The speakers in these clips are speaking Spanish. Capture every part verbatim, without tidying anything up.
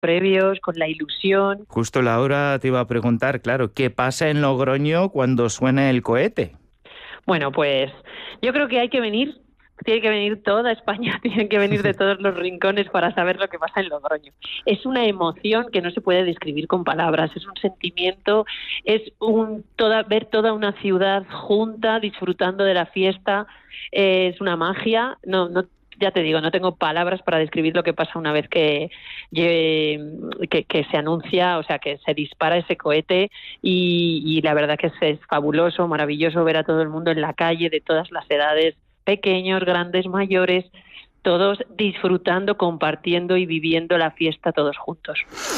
previos, con la ilusión. Justo Laura te iba a preguntar, claro, ¿qué pasa en Logroño cuando suena el cohete? Bueno, pues yo creo que hay que venir, tiene que venir toda España, tienen que venir de todos los rincones para saber lo que pasa en Logroño. Es una emoción que no se puede describir con palabras, es un sentimiento, es un toda ver toda una ciudad junta, disfrutando de la fiesta, eh, es una magia, no, no ya te digo, no tengo palabras para describir lo que pasa una vez que, que, que se anuncia, o sea, que se dispara ese cohete y, y la verdad que es, es fabuloso, maravilloso ver a todo el mundo en la calle, de todas las edades, pequeños, grandes, mayores, todos disfrutando, compartiendo y viviendo la fiesta todos juntos.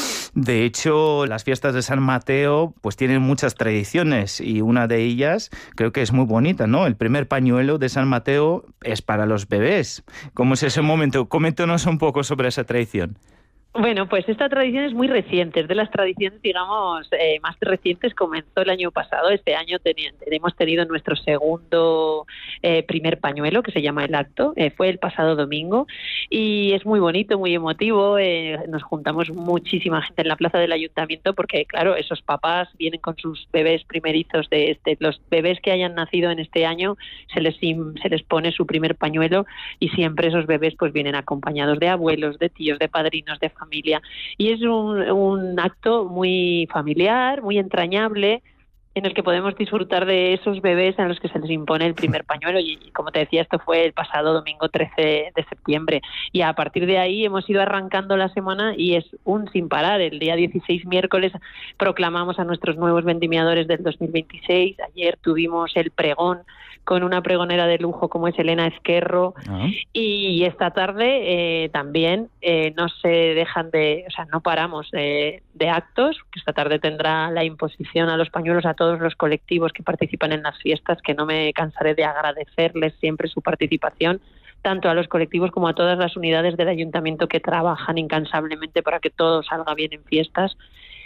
De hecho, las fiestas de San Mateo pues tienen muchas tradiciones y una de ellas creo que es muy bonita, ¿no? El primer pañuelo de San Mateo es para los bebés. ¿Cómo es ese momento? Coméntanos un poco sobre esa tradición. Bueno, pues esta tradición es muy reciente, es de las tradiciones, digamos, eh, más recientes. Comenzó el año pasado, este año teni- hemos tenido nuestro segundo eh, primer pañuelo, que se llama El Acto, eh, fue el pasado domingo, y es muy bonito, muy emotivo, eh, nos juntamos muchísima gente en la plaza del ayuntamiento, porque claro, esos papás vienen con sus bebés primerizos, de este, los bebés que hayan nacido en este año, se les, se les pone su primer pañuelo, y siempre esos bebés pues vienen acompañados de abuelos, de tíos, de padrinos, de familia. familia y es un, un acto muy familiar, muy entrañable, en el que podemos disfrutar de esos bebés a los que se les impone el primer pañuelo y, como te decía, esto fue el pasado domingo trece de septiembre y a partir de ahí hemos ido arrancando la semana y es un sin parar. El día dieciséis, miércoles, proclamamos a nuestros nuevos vendimiadores del dos mil veintiséis. Ayer tuvimos el pregón con una pregonera de lujo como es Elena Ezquerro, uh-huh. y esta tarde eh, también eh, no se dejan de, o sea, no paramos de, de actos, que esta tarde tendrá la imposición a los pañuelos a todos los colectivos que participan en las fiestas, que no me cansaré de agradecerles siempre su participación, tanto a los colectivos como a todas las unidades del ayuntamiento que trabajan incansablemente para que todo salga bien en fiestas.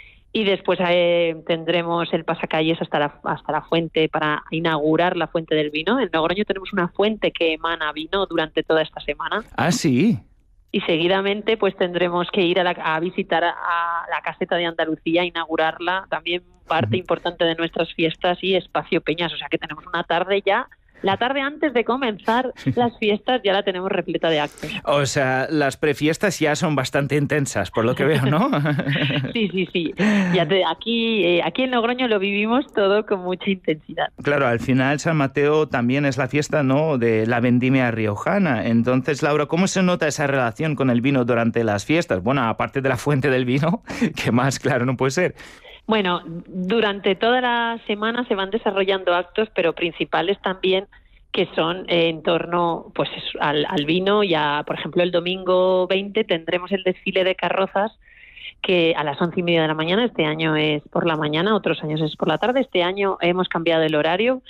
Y después eh, tendremos el pasacalles hasta la, hasta la fuente para inaugurar la fuente del vino. En Logroño tenemos una fuente que emana vino durante toda esta semana. Ah, sí. Y seguidamente pues tendremos que ir a, la, a visitar a, a la Caseta de Andalucía, inaugurarla, también parte uh-huh. importante de nuestras fiestas, y Espacio Peñas. O sea que tenemos una tarde ya. La tarde antes de comenzar las fiestas ya la tenemos repleta de actos. O sea, las prefiestas ya son bastante intensas, por lo que veo, ¿no? Sí, sí, sí. Ya te, aquí, eh, aquí en Logroño lo vivimos todo con mucha intensidad. Claro, al final San Mateo también es la fiesta, ¿no?, de la vendimia riojana. Entonces, Laura, ¿cómo se nota esa relación con el vino durante las fiestas? Bueno, aparte de la fuente del vino, ¿qué más? Claro, no puede ser. Bueno, durante toda la semana se van desarrollando actos, pero principales también, que son eh, en torno pues al, al vino. Ya, por ejemplo, el domingo veinte tendremos el desfile de carrozas, que a las once y media de la mañana. Este año es por la mañana, otros años es por la tarde. Este año hemos cambiado el horario.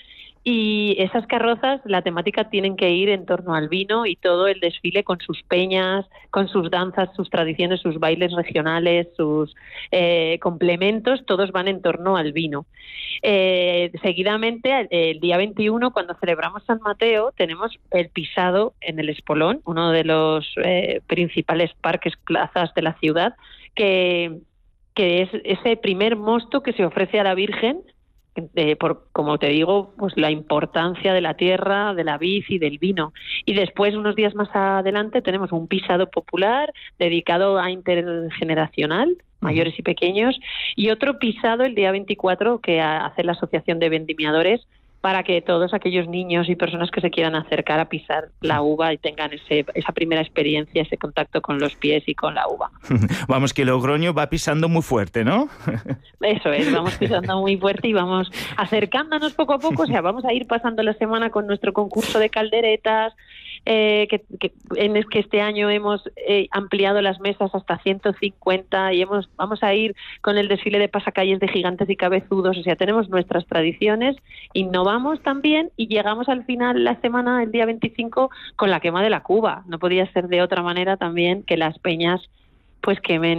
Y esas carrozas, la temática tienen que ir en torno al vino, y todo el desfile con sus peñas, con sus danzas, sus tradiciones, sus bailes regionales, sus eh, complementos, todos van en torno al vino. Eh, seguidamente, el, el día veintiuno, cuando celebramos San Mateo, tenemos el pisado en el Espolón, uno de los eh, principales parques, plazas de la ciudad, que, que es ese primer mosto que se ofrece a la Virgen. Eh, por, como te digo, pues la importancia de la tierra, de la vid y del vino. Y después, unos días más adelante, tenemos un pisado popular dedicado a intergeneracional, mayores y pequeños, y otro pisado el día veinticuatro que hace la Asociación de Vendimiadores, para que todos aquellos niños y personas que se quieran acercar a pisar la uva y tengan ese, esa primera experiencia, ese contacto con los pies y con la uva. Vamos, que Logroño va pisando muy fuerte, ¿no? Eso es, vamos pisando muy fuerte y vamos acercándonos poco a poco. O sea, vamos a ir pasando la semana con nuestro concurso de calderetas, eh, que, que en es que este año hemos eh, ampliado las mesas hasta ciento cincuenta, y hemos vamos a ir con el desfile de pasacalles de gigantes y cabezudos. O sea, tenemos nuestras tradiciones, innovamos también, y llegamos al final la semana, el día veinticinco, con la quema de la cuba. No podía ser de otra manera también que las peñas pues quemen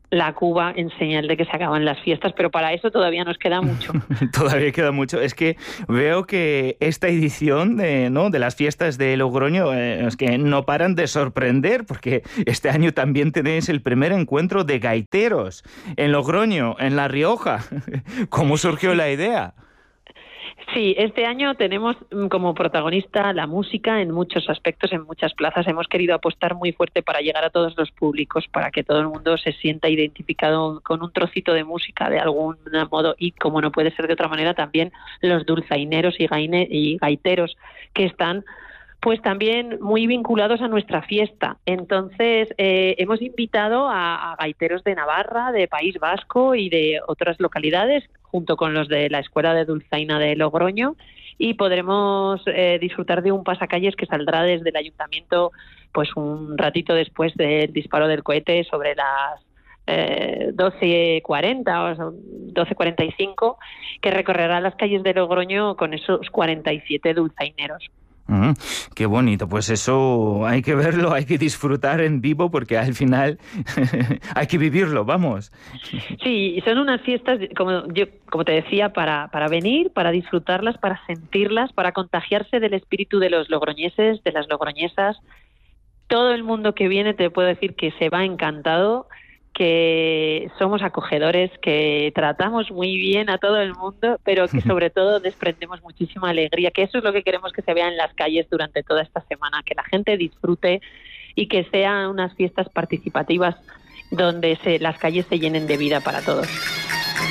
la cuba en señal de que se acaban las fiestas, pero para eso todavía nos queda mucho. Todavía queda mucho. Es que veo que esta edición de, ¿no? de las fiestas de Logroño eh, es que no paran de sorprender, porque este año también tenéis el primer encuentro de gaiteros en Logroño, en La Rioja. ¿Cómo surgió la idea? Sí, este año tenemos como protagonista la música en muchos aspectos, en muchas plazas. Hemos querido apostar muy fuerte para llegar a todos los públicos, para que todo el mundo se sienta identificado con un trocito de música de algún modo, y como no puede ser de otra manera, también los dulzaineros y, gaine, y gaiteros que están pues también muy vinculados a nuestra fiesta. Entonces, eh, hemos invitado a, a gaiteros de Navarra, de País Vasco y de otras localidades, junto con los de la Escuela de Dulzaina de Logroño, y podremos eh, disfrutar de un pasacalles que saldrá desde el Ayuntamiento pues un ratito después del disparo del cohete, sobre las eh, doce cuarenta o doce cuarenta y cinco, que recorrerá las calles de Logroño con esos cuarenta y siete dulzaineros. Mm, qué bonito, pues eso hay que verlo, hay que disfrutar en vivo, porque al final hay que vivirlo, vamos. Sí, son unas fiestas, como yo como te decía, para, para venir, para disfrutarlas, para sentirlas, para contagiarse del espíritu de los logroñeses, de las logroñesas. Todo el mundo que viene te puedo decir que se va encantado, que somos acogedores, que tratamos muy bien a todo el mundo, pero que sobre todo desprendemos muchísima alegría, que eso es lo que queremos que se vea en las calles durante toda esta semana, que la gente disfrute y que sean unas fiestas participativas donde se, las calles se llenen de vida para todos.